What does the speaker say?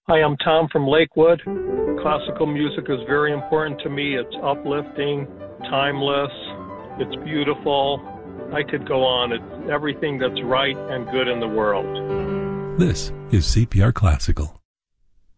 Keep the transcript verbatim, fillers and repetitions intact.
Hi, I'm Tom from Lakewood. Classical music is very important to me. It's uplifting, timeless, it's beautiful. I could go on. It's everything that's right and good in the world. This is C P R Classical.